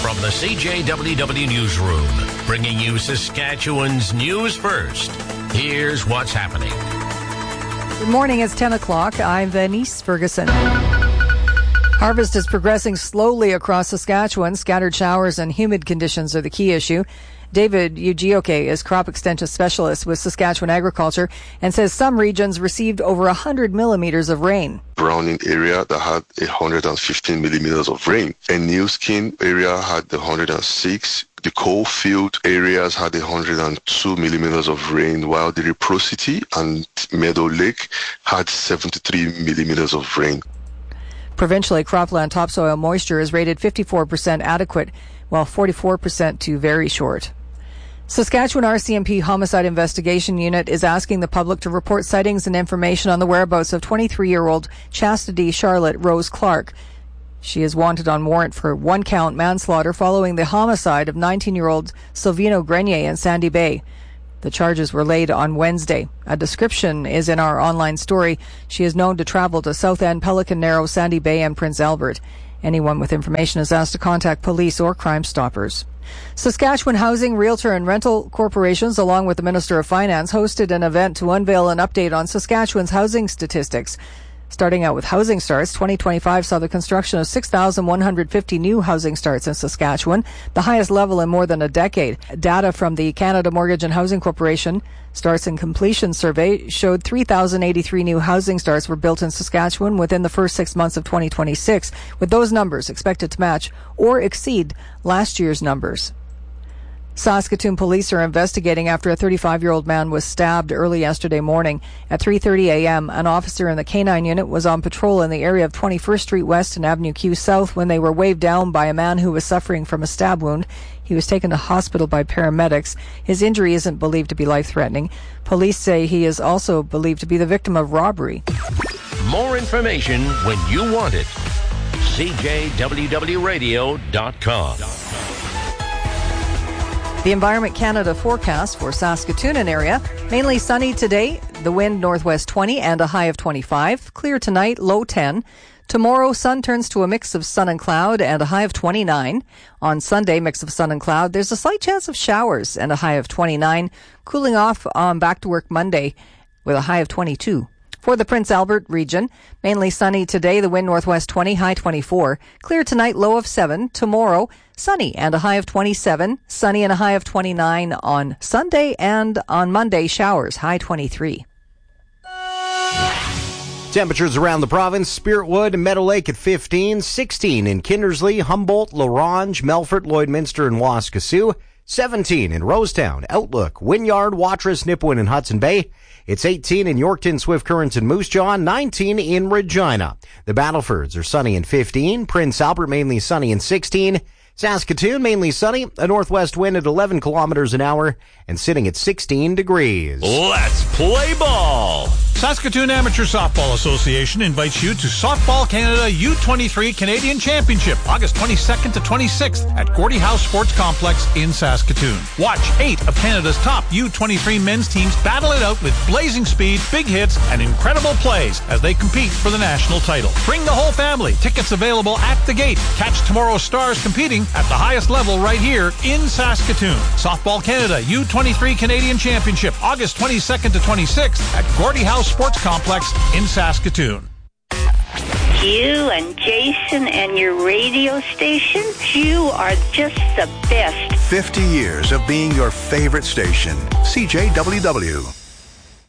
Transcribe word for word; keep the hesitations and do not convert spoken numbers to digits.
From the C J W W Newsroom, bringing you Saskatchewan's news first. Here's what's happening. Good morning, it's ten o'clock. I'm Denise Ferguson. Harvest is progressing slowly across Saskatchewan. Scattered showers and humid conditions are the key issue. David Ugioke is crop extension specialist with Saskatchewan Agriculture and says some regions received over one hundred millimeters of rain. Browning area that had one hundred fifteen millimeters of rain, and New Skin area had one hundred six. The Coalfield areas had one hundred two millimeters of rain, while the Reciprocity and Meadow Lake had seventy-three millimeters of rain. Provincially, cropland topsoil moisture is rated fifty-four percent adequate, while forty-four percent too very short. Saskatchewan R C M P Homicide Investigation Unit is asking the public to report sightings and information on the whereabouts of twenty-three-year-old Chastity Charlotte Rose Clark. She is wanted on warrant for one-count manslaughter following the homicide of nineteen-year-old Silvino Grenier in Sandy Bay. The charges were laid on Wednesday. A description is in our online story. She is known to travel to South End, Pelican Narrow, Sandy Bay, and Prince Albert. Anyone with information is asked to contact police or Crime Stoppers. Saskatchewan Housing, Realtor and Rental Corporations, along with the Minister of Finance, hosted an event to unveil an update on Saskatchewan's housing statistics. Starting out with housing starts, twenty twenty-five saw the construction of six thousand one hundred fifty new housing starts in Saskatchewan, the highest level in more than a decade. Data from the Canada Mortgage and Housing Corporation Starts and Completion Survey showed three thousand eighty-three new housing starts were built in Saskatchewan within the first six months of twenty twenty-six, with those numbers expected to match or exceed last year's numbers. Saskatoon police are investigating after a thirty-five-year-old man was stabbed early yesterday morning. At three thirty a.m., an officer in the K nine unit was on patrol in the area of twenty-first Street West and Avenue Q South when they were waved down by a man who was suffering from a stab wound. He was taken to hospital by paramedics. His injury isn't believed to be life-threatening. Police say he is also believed to be the victim of robbery. More information when you want it. C J W W radio dot com. The Environment Canada forecast for Saskatoon and area. Mainly sunny today, the wind northwest twenty and a high of twenty-five. Clear tonight, low ten. Tomorrow, sun turns to a mix of sun and cloud and a high of twenty-nine. On Sunday, mix of sun and cloud. There's a slight chance of showers and a high of twenty-nine. Cooling off on back to work Monday with a high of twenty-two. For the Prince Albert region, mainly sunny today, the wind northwest twenty, high twenty-four. Clear tonight, low of seven. Tomorrow, sunny and a high of twenty-seven. Sunny and a high of twenty-nine on Sunday, and on Monday, showers, high twenty-three. Temperatures around the province: Spiritwood and Meadow Lake at fifteen, sixteen in Kindersley, Humboldt, La Ronge, Melfort, Lloydminster, and Waskesiu, seventeen in Rosetown, Outlook, Wynyard, Watrous, Nipawin, and Hudson Bay. It's eighteen in Yorkton, Swift Current, and Moose Jaw, nineteen in Regina. The Battlefords are sunny and fifteen, Prince Albert mainly sunny and sixteen, Saskatoon mainly sunny, a northwest wind at eleven kilometers an hour, and sitting at sixteen degrees. Let's play ball! Saskatoon Amateur Softball Association invites you to Softball Canada U twenty-three Canadian Championship, August twenty-second to twenty-sixth at Gordie House Sports Complex in Saskatoon. Watch eight of Canada's top U twenty-three men's teams battle it out with blazing speed, big hits, and incredible plays as they compete for the national title. Bring the whole family. Tickets available at the gate. Catch tomorrow's stars competing at the highest level right here in Saskatoon. Softball Canada U twenty-three Canadian Championship, August twenty-second to twenty-sixth at Gordie House Sports Complex in Saskatoon. You and Jason and your radio station, you are just the best. fifty years of being your favorite station. C J W W.